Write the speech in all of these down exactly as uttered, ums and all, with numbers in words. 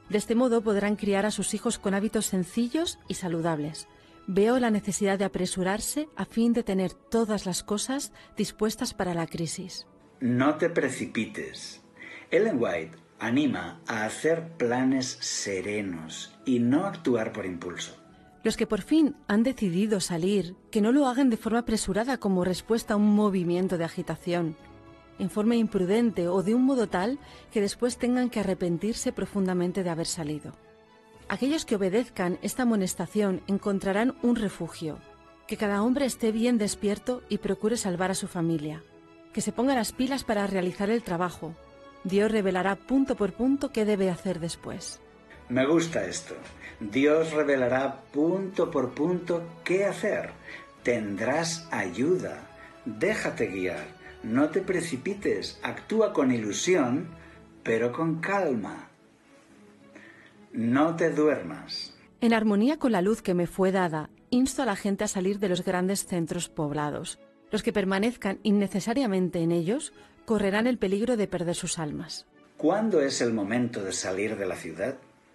De este modo podrán criar a sus hijos con hábitos sencillos y saludables. Veo la necesidad de apresurarse a fin de tener todas las cosas dispuestas para la crisis. No te precipites. Ellen White anima a hacer planes serenos y no actuar por impulso. Los que por fin han decidido salir, que no lo hagan de forma apresurada como respuesta a un movimiento de agitación, en forma imprudente o de un modo tal que después tengan que arrepentirse profundamente de haber salido. Aquellos que obedezcan esta amonestación encontrarán un refugio, que cada hombre esté bien despierto y procure salvar a su familia, que se ponga las pilas para realizar el trabajo. Dios revelará punto por punto qué debe hacer después. Me gusta esto. Dios revelará punto por punto qué hacer. Tendrás ayuda. Déjate guiar. No te precipites. Actúa con ilusión, pero con calma. No te duermas. En armonía con la luz que me fue dada, insto a la gente a salir de los grandes centros poblados. Los que permanezcan innecesariamente en ellos correrán el peligro de perder sus almas. ¿Cuándo es el momento de salir de la ciudad?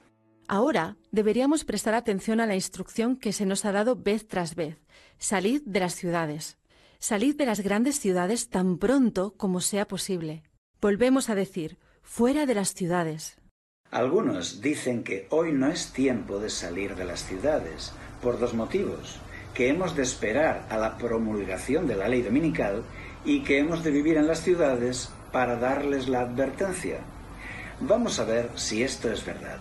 Ahora deberíamos prestar atención a la instrucción que se nos ha dado vez tras vez. Salid de las ciudades. Salid de las grandes ciudades tan pronto como sea posible. Volvemos a decir, fuera de las ciudades. Algunos dicen que hoy no es tiempo de salir de las ciudades, por dos motivos: que hemos de esperar a la promulgación de la ley dominical y que hemos de vivir en las ciudades para darles la advertencia. Vamos a ver si esto es verdad.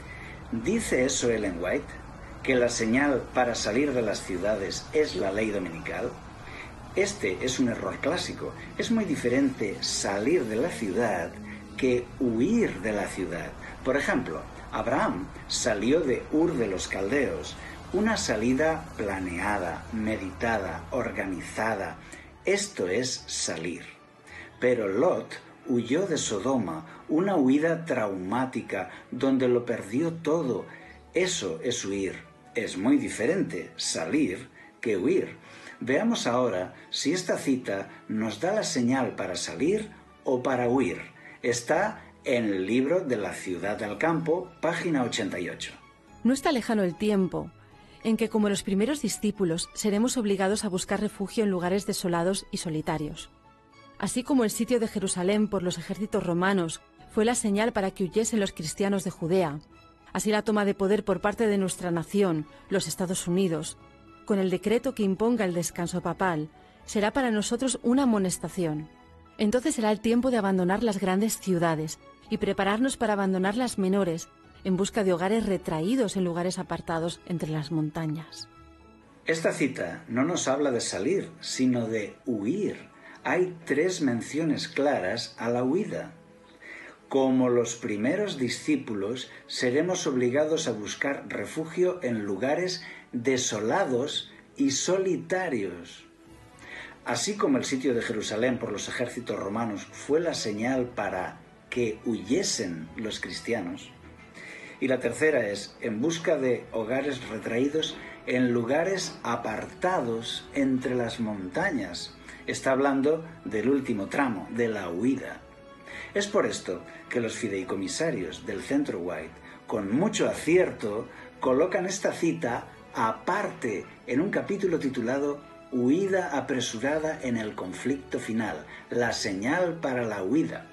¿Dice eso Ellen White? ¿Que la señal para salir de las ciudades es la ley dominical? Este es un error clásico. Es muy diferente salir de la ciudad que huir de la ciudad. Por ejemplo, Abraham salió de Ur de los Caldeos, una salida planeada, meditada, organizada. Esto es salir. Pero Lot huyó de Sodoma, una huida traumática, donde lo perdió todo. Eso es huir. Es muy diferente salir que huir. Veamos ahora si esta cita nos da la señal para salir o para huir. Está en el libro de la Ciudad del Campo, página ochenta y ocho. No está lejano el tiempo en que, como los primeros discípulos, seremos obligados a buscar refugio en lugares desolados y solitarios. Así como el sitio de Jerusalén por los ejércitos romanos fue la señal para que huyesen los cristianos de Judea, así la toma de poder por parte de nuestra nación, los Estados Unidos, con el decreto que imponga el descanso papal, será para nosotros una amonestación. Entonces será el tiempo de abandonar las grandes ciudades y prepararnos para abandonar las menores, en busca de hogares retraídos en lugares apartados entre las montañas. Esta cita no nos habla de salir, sino de huir. Hay tres menciones claras a la huida. Como los primeros discípulos, seremos obligados a buscar refugio en lugares desolados y solitarios. Así como el sitio de Jerusalén por los ejércitos romanos fue la señal para que huyesen los cristianos. Y la tercera es, en busca de hogares retraídos en lugares apartados entre las montañas. Está hablando del último tramo, de la huida. Es por esto que los fideicomisarios del Centro White, con mucho acierto, colocan esta cita aparte en un capítulo titulado Huida apresurada en el conflicto final, la señal para la huida.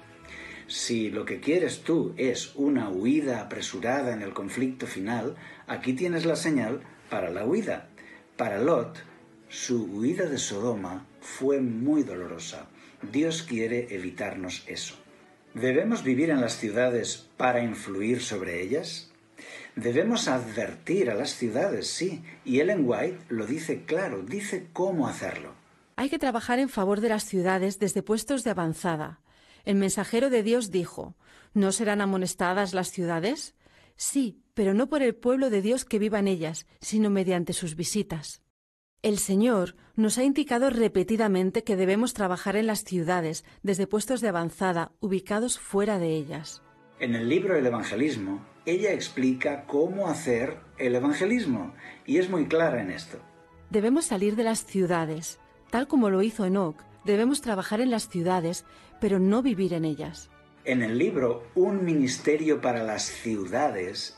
Si lo que quieres tú es una huida apresurada en el conflicto final, aquí tienes la señal para la huida. Para Lot, su huida de Sodoma fue muy dolorosa. Dios quiere evitarnos eso. ¿Debemos vivir en las ciudades para influir sobre ellas? Debemos advertir a las ciudades, sí, y Ellen White lo dice claro, dice cómo hacerlo. Hay que trabajar en favor de las ciudades desde puestos de avanzada. El mensajero de Dios dijo, ¿no serán amonestadas las ciudades? Sí, pero no por el pueblo de Dios que viva en ellas, sino mediante sus visitas. El Señor nos ha indicado repetidamente que debemos trabajar en las ciudades desde puestos de avanzada, ubicados fuera de ellas. En el libro El Evangelismo, ella explica cómo hacer el evangelismo, y es muy clara en esto. Debemos salir de las ciudades. Tal como lo hizo Enoc, debemos trabajar en las ciudades, pero no vivir en ellas. En el libro Un ministerio para las ciudades,